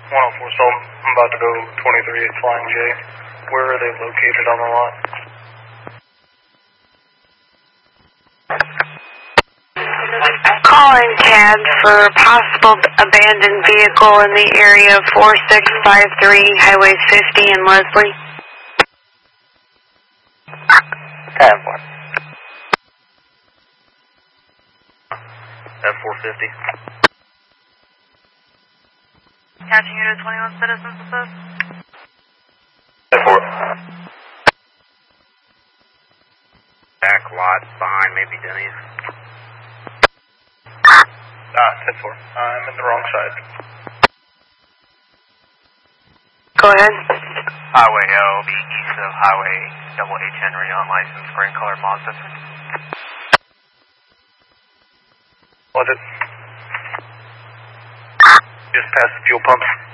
104, so I'm about to go 23 at Flying J. Where are they located on the lot? Calling CAD for possible abandoned vehicle in the area of 4653 Highway 50 in Leslie. CAD 4. F450. Catching you to 21 citizens with this? F4. Back lot behind maybe Denny's. 10-4. I'm in the wrong side. Go ahead. Highway L, be east of Highway H Henry on license, green color Mazda. Was it? Just past the fuel pumps.